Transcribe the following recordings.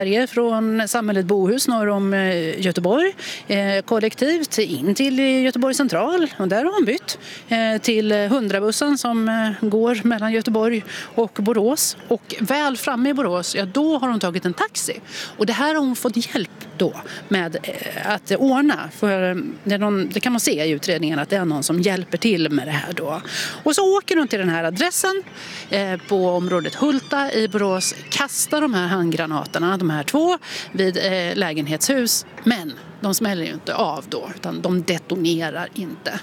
Från samhället Bohus norr om Göteborg kollektivt in till Göteborg central, och där har hon bytt till 100-bussen som går mellan Göteborg och Borås, och väl framme i Borås, ja, då har hon tagit en taxi, och det här har hon fått hjälp då med att ordna, för det kan man se i utredningen att det är någon som hjälper till med det här då. Och så åker hon till den här adressen på området Hulta i Borås, kastar de här handgranaterna, de här 2, vid lägenhetshus, men de smäller ju inte av då, utan de detonerar inte.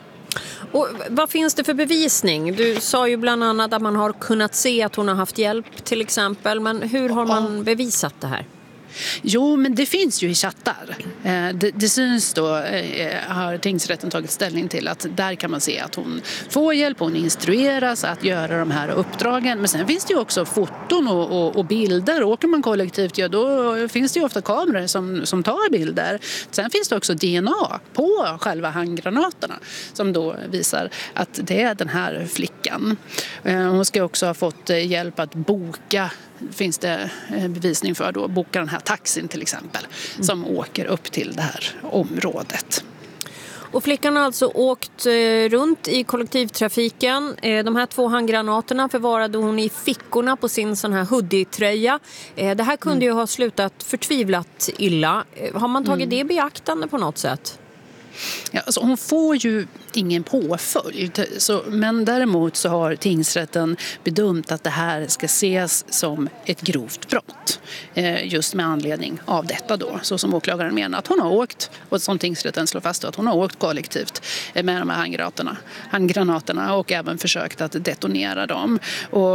Och vad finns det för bevisning? Du sa ju bland annat att man har kunnat se att hon har haft hjälp till exempel, men hur har man bevisat det här? Jo, men det finns ju i chattar. Det syns då, har tingsrätten tagit ställning till att där kan man se att hon får hjälp, hon instrueras att göra de här uppdragen. Men sen finns det ju också foton och bilder. Åker man kollektivt, ja, då finns det ju ofta kameror som tar bilder. Sen finns det också DNA på själva handgranaterna som då visar att det är den här flickan. Hon ska också ha fått hjälp att boka, finns det bevisning för då, boka den här taxin till exempel, som åker upp till det här området. Och flickan har alltså åkt runt i kollektivtrafiken. De här 2 handgranaterna förvarade hon i fickorna på sin sån här hoodie-tröja. Det här kunde ju ha slutat förtvivlat illa. Har man tagit det i beaktande på något sätt? Ja, alltså hon får ju ingen påföljd, men däremot så har tingsrätten bedömt att det här ska ses som ett grovt brott. Just med anledning av detta då, så som åklagaren menar att hon har åkt, och som tingsrätten slår fast att hon har åkt kollektivt med de här handgranaterna och även försökt att detonera dem. Och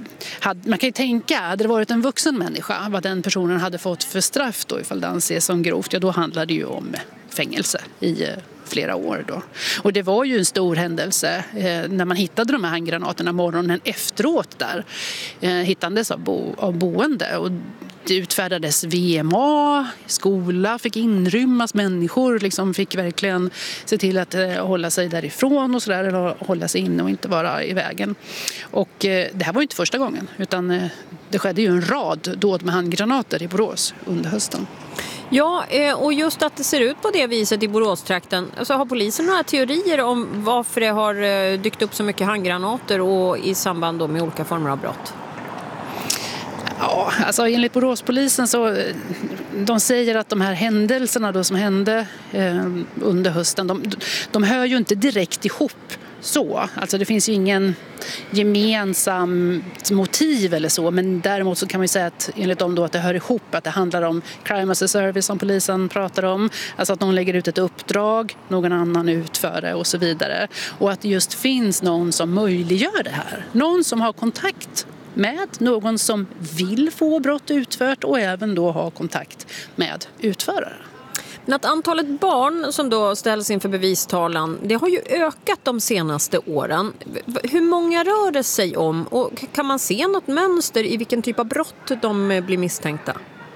man kan ju tänka, hade det varit en vuxen människa, vad den personen hade fått för straff då ifall det anses som grovt, ja, då handlar det ju om fängelse i flera år då. Och det var ju en stor händelse när man hittade de här handgranaterna morgonen efteråt där. Hittandes av boende, och det utfärdades VMA, skola fick inrymmas, människor liksom fick verkligen se till att hålla sig därifrån och sådär, eller hålla sig inne och inte vara i vägen. Och det här var ju inte första gången, utan det skedde ju en rad dåd med handgranater i Borås under hösten. Ja, och just att det ser ut på det viset i Boråstrakten, så har polisen några teorier om varför det har dykt upp så mycket handgranater och i samband då med olika former av brott? Ja, alltså enligt Boråspolisen så de säger att de här händelserna då som hände under hösten, de hör ju inte direkt ihop så. Alltså det finns ju ingen gemensam motiv eller så, men däremot så kan man ju säga att enligt dem då att det hör ihop, att det handlar om crime as a service som polisen pratar om, alltså att någon lägger ut ett uppdrag, någon annan utför det och så vidare, och att det just finns någon som möjliggör det här, någon som har kontakt med någon som vill få brott utfört och även då ha kontakt med utförare. Men att antalet barn som då ställs inför bevistalan, det har ju ökat de senaste åren. Hur många rör det sig om, och kan man se något mönster i vilken typ av brott de blir misstänkta?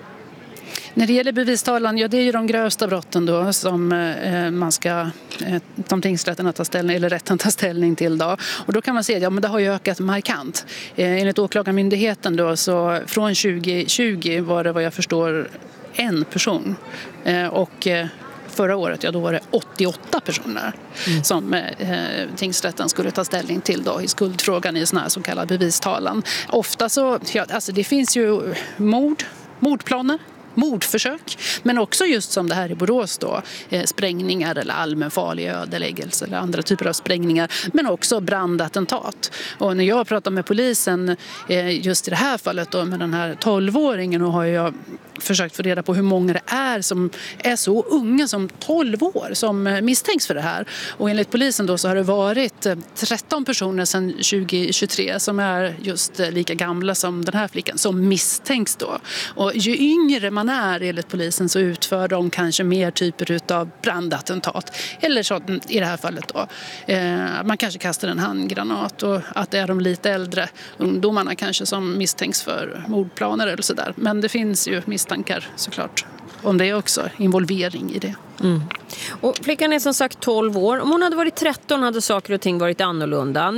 När det gäller bevistalan, ja, det är ju de grövsta brotten då som man ska som tingsrätten att ta ställning, eller rätten ta ställning till då. Och då kan man se att ja, men det har ju ökat markant. Enligt åklagarmyndigheten då, så från 2020 var det vad jag förstår en person, och förra året, ja, då var det 88 personer som tingsrätten skulle ta ställning till då i skuldfrågan i sån här så kallad bevistalan. Ofta så, ja, alltså det finns ju mordplaner, mordförsök, men också just som det här i Borås då, sprängningar eller allmänfarlig ödeläggelse eller andra typer av sprängningar, men också brandattentat. Och när jag pratar med polisen just i det här fallet då, med den här 12-åringen, och har jag försökt få reda på hur många det är som är så unga som 12 år som misstänks för det här. Och enligt polisen då så har det varit 13 personer sedan 2023 som är just lika gamla som den här flickan som misstänks då. Och ju yngre man är enligt polisen så utför de kanske mer typer av brandattentat. Eller så i det här fallet då, man kanske kastar en handgranat, och att det är de lite äldre ungdomarna kanske som misstänks för mordplaner eller sådär. Men det finns ju misstankar såklart. om det också, involvering i det. Mm. Och flickan är som sagt 12 år. Om hon hade varit 13 hade saker och ting varit annorlunda.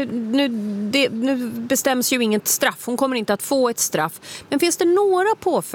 Nu bestäms ju inget straff. Hon kommer inte att få ett straff. Men finns det några påföljder